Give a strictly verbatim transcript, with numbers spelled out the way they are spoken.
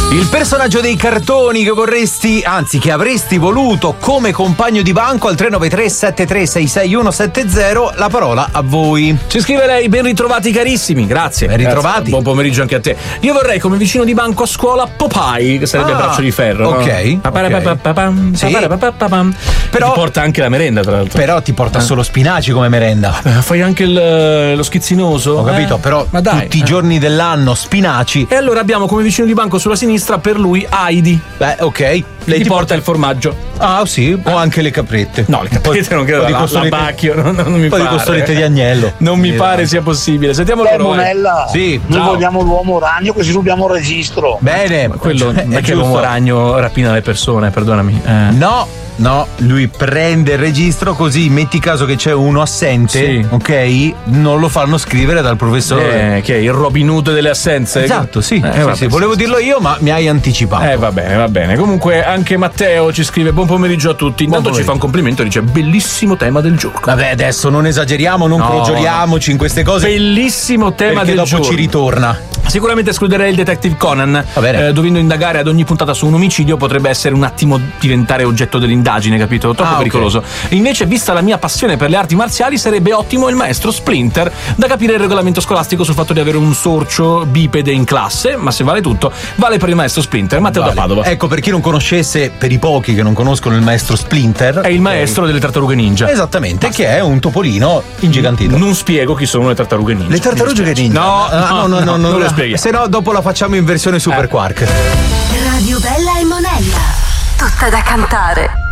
Il personaggio dei cartoni che vorresti, anzi che avresti voluto come compagno di banco al tre nove tre sette tre sei sei uno sette zero, la parola a voi. Ci scrive lei: ben ritrovati carissimi, grazie. Ben ritrovati. Grazie. Buon pomeriggio anche a te. Io vorrei come vicino di banco a scuola Popeye, che sarebbe ah, braccio di ferro. Ok. No? okay. Sì. Però ti porta anche la merenda, tra l'altro. Però ti porta eh. solo spinaci come merenda. Eh, fai anche il, lo schizzinoso. Ho capito, eh? però Ma dai, tutti eh. i giorni dell'anno spinaci. E allora abbiamo come vicino di banco sulla sinistra per lui Heidi. Beh, ok. Lei ti porta, porta il formaggio. Ah, sì, o ah. anche le caprette. No, le caprette non credo. La, la bacchio, non, non mi un po' pare. di costolette di agnello. Non mi pare sia possibile. Sentiamo Beh, loro. Monella, sì, noi ciao. vogliamo l'uomo ragno così rubiamo il registro. Bene, ma quello è, non è che giusto. l'uomo ragno rapina le persone, perdonami. Eh. No. No, lui prende il registro, così metti caso che c'è uno assente, sì. ok? Non lo fanno scrivere dal professore. Eh, che è il Robin Hood delle assenze? Esatto, sì. Eh, sì, vabbè, sì. Volevo sì, dirlo io, ma mi hai anticipato. Eh, va bene, va bene. Comunque anche Matteo ci scrive: buon pomeriggio a tutti. Intanto ci fa un complimento, dice: bellissimo tema del gioco. Vabbè, adesso non esageriamo, non no, crogioliamoci in queste cose. Bellissimo tema del dopo gioco. Ci ritorna. Sicuramente escluderei il Detective Conan. Eh, dovendo indagare ad ogni puntata su un omicidio, potrebbe essere un attimo diventare oggetto dell'indagine, capito? Troppo ah, pericoloso. Okay. Invece, vista la mia passione per le arti marziali, sarebbe ottimo il maestro Splinter, da capire il regolamento scolastico sul fatto di avere un sorcio bipede in classe, ma se vale tutto, vale per il maestro Splinter. Matteo vale. da Padova. Ecco, per chi non conoscesse, per i pochi che non conoscono il maestro Splinter, è il maestro okay. delle tartarughe ninja. Esattamente, Basta. Che è un topolino ingigantito. Non spiego chi sono le tartarughe ninja. Le tartarughe ninja? No, no, no, no, no, no, no non lo spieghiamo. Se no, dopo la facciamo in versione Super eh. Quark. Radio Bella e Monella, tutta da cantare.